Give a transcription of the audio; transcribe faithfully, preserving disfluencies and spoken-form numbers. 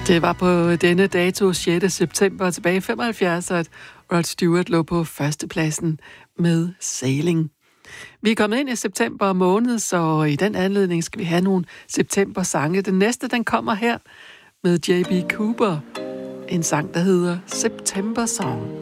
Det var på denne dato sjette september tilbage i femoghalvfjerds, at Rod Stewart lå på førstepladsen med Sailing. Vi er kommet ind i september måned, så i den anledning skal vi have nogle september-sange. Den næste, den kommer her med J B. Cooper. En sang, der hedder September Song.